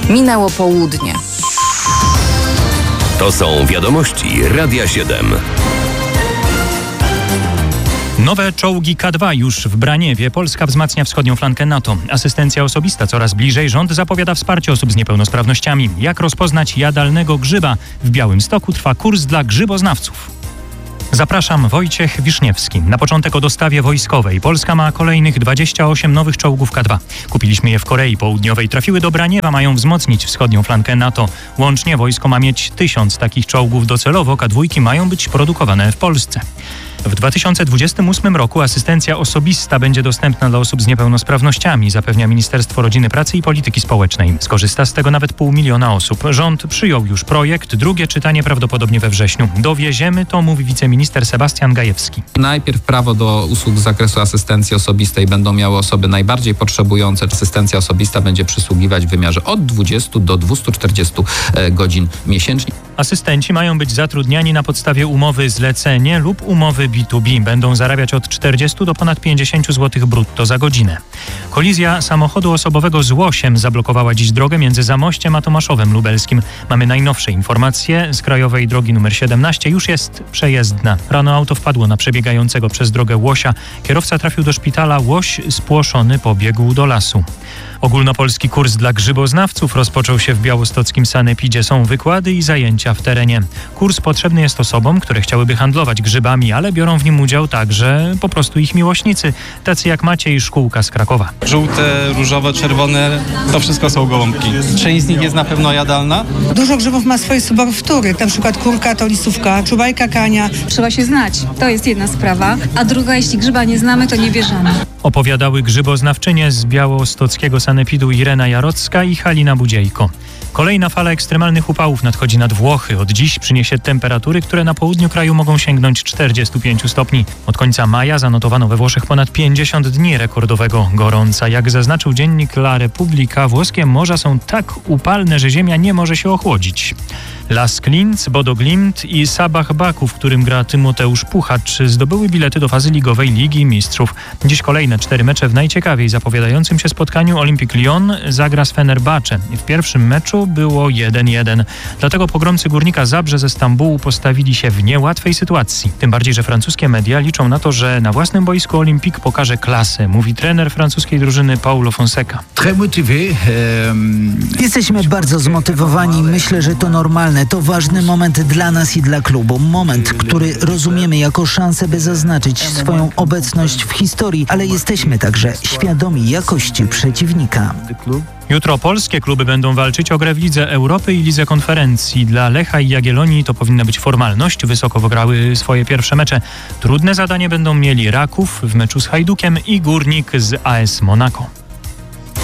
Minęło południe. To są wiadomości Radia 7. Nowe czołgi K2 już w Braniewie. Polska wzmacnia wschodnią flankę NATO. Asystencja osobista coraz bliżej. Rząd zapowiada wsparcie osób z niepełnosprawnościami. Jak rozpoznać jadalnego grzyba? W Białymstoku trwa kurs dla grzyboznawców. Zapraszam, Wojciech Wiszniewski. Na początek o dostawie wojskowej. Polska ma kolejnych 28 nowych czołgów K2. Kupiliśmy je w Korei Południowej. Trafiły do Braniewa, mają wzmocnić wschodnią flankę NATO. Łącznie wojsko ma mieć 1000 takich czołgów. Docelowo K2 mają być produkowane w Polsce. W 2028 roku asystencja osobista będzie dostępna dla osób z niepełnosprawnościami, zapewnia Ministerstwo Rodziny, Pracy i Polityki Społecznej. Skorzysta z tego nawet 500 000 osób. Rząd przyjął już projekt, drugie czytanie prawdopodobnie we wrześniu. Dowieziemy to, mówi wiceminister Sebastian Gajewski. Najpierw prawo do usług z zakresu asystencji osobistej będą miały osoby najbardziej potrzebujące. Asystencja osobista będzie przysługiwać w wymiarze od 20 do 240 godzin miesięcznie. Asystenci mają być zatrudniani na podstawie umowy zlecenie lub umowy B2B. Będą zarabiać od 40 do ponad 50 zł brutto za godzinę. Kolizja samochodu osobowego z łosiem zablokowała dziś drogę między Zamościem a Tomaszowem Lubelskim. Mamy najnowsze informacje z krajowej drogi nr 17. Już jest przejezdna. Rano auto wpadło na przebiegającego przez drogę łosia. Kierowca trafił do szpitala. Łoś spłoszony pobiegł do lasu. Ogólnopolski kurs dla grzyboznawców rozpoczął się w białostockim sanepidzie. Są wykłady i zajęcia w terenie. Kurs potrzebny jest osobom, które chciałyby handlować grzybami, ale biorą w nim udział także po prostu ich miłośnicy, tacy jak Maciej Szkółka z Krakowa. Żółte, różowe, czerwone, to wszystko są gołąbki. Część z nich jest na pewno jadalna. Dużo grzybów ma swoje subowtóry, na przykład kurka to lisówka, czubajka kania. Trzeba się znać, to jest jedna sprawa, a druga, jeśli grzyba nie znamy, to nie bierzemy. Opowiadały grzyboznawczynie z białostockiego sanepidu Irena Jarocka i Halina Budziejko. Kolejna fala ekstremalnych upałów nadchodzi nad Włochy. Od dziś przyniesie temperatury, które na południu kraju mogą sięgnąć 45 stopni. Od końca maja zanotowano we Włoszech ponad 50 dni rekordowego gorąca. Jak zaznaczył dziennik La Repubblica, włoskie morza są tak upalne, że ziemia nie może się ochłodzić. Las Klinc, Bodo Glimt i Sabah Baku, w którym gra Tymoteusz Puchacz, zdobyły bilety do fazy ligowej Ligi Mistrzów. Dziś kolejne 4 mecze w najciekawiej zapowiadającym się spotkaniu. Olympique Lyon zagra z Fenerbahce. W pierwszym meczu było 1-1. Dlatego pogromcy Górnika Zabrze ze Stambułu postawili się w niełatwej sytuacji. Tym bardziej, że francuskie media liczą na to, że na własnym boisku Olympique pokaże klasę, mówi trener francuskiej drużyny Paulo Fonseca. Jesteśmy bardzo zmotywowani. Myślę, że to normalne. To ważny moment dla nas i dla klubu. Moment, który rozumiemy jako szansę, by zaznaczyć swoją obecność w historii, ale jesteśmy także świadomi jakości przeciwnika. Jutro polskie kluby będą walczyć o grę w Lidze Europy i Lidze Konferencji. Dla Lecha i Jagiellonii to powinna być formalność. Wysoko wygrały swoje pierwsze mecze. Trudne zadanie będą mieli Raków w meczu z Hajdukiem i Górnik z AS Monaco.